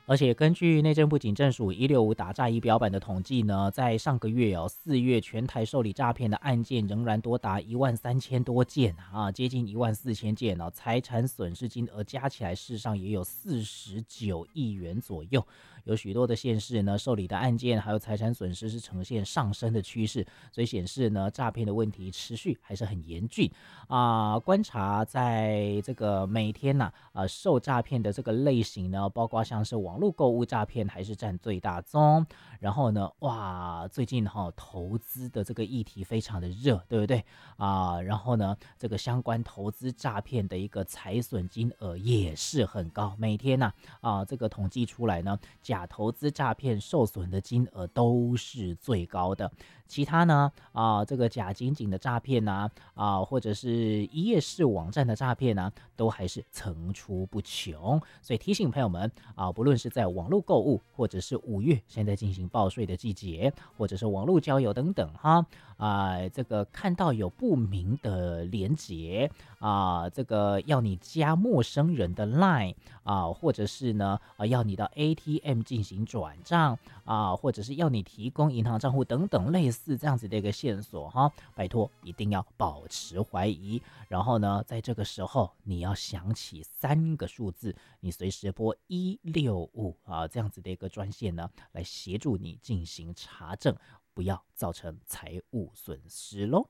而且根据内政部警政署165打诈仪表板的统计呢，在上个月4月全台受理诈骗的案件仍然多达13000多件啊，接近14000件财产损失金额加起来事实上也有49亿元左右。有许多的县市呢，受理的案件还有财产损失是呈现上升的趋势，所以显示呢，诈骗的问题持续还是很严峻啊。观察在这个每天受诈骗的这个类型呢，包括像是网络购物诈骗还是占最大宗。然后呢，哇，最近投资的这个议题非常的热，对不对啊？然后呢，这个相关投资诈骗的一个财损金额也是很高，每天这个统计出来呢，假投资诈骗受损的金额都是最高的。其他呢这个假警警的诈骗或者是一页式网站的诈骗都还是层出不穷。所以提醒朋友们不论是在网络购物，或者是5月现在进行报税的季节，或者是网络交友等等这个看到有不明的连结这个要你加陌生人的 LINE 或者是呢要你到 ATM 进行转账或者是要你提供银行账户等等类似这样子的一个线索拜托一定要保持怀疑。然后呢，在这个时候你要想起3个数字，你随时拨165这样子的一个专线呢，来协助你进行查证，不要造成财务损失咯。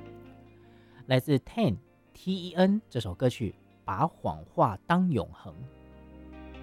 来自 TEN 这首歌曲《把谎话当永恒》。